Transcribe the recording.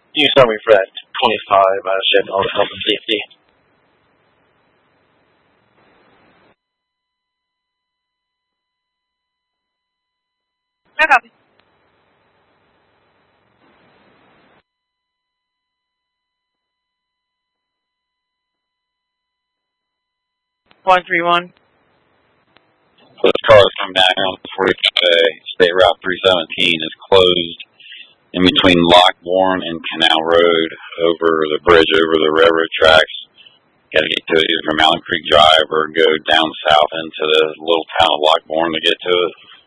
Use Army for that 25 shed all the health and safety. No copy. One 131. So this car is coming back on 45A. State Route 317 is closed in between Lockbourne and Canal Road over the bridge over the railroad tracks. Got to get to it either from Mountain Creek Drive or go down south into the little town of Lockbourne to get to it.